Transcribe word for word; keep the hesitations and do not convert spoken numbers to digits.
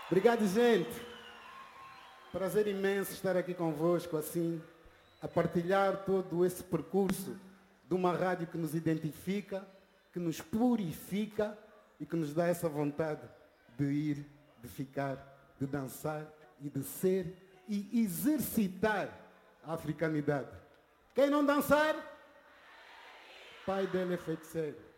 Obrigado, gente. Prazer imenso estar aqui convosco, assim, a partilhar todo esse percurso de uma rádio que nos identifica, que nos purifica e que nos dá essa vontade de ir, de ficar, de dançar e de ser e exercitar a africanidade. Quem não dançar, pai dele é feiticeiro.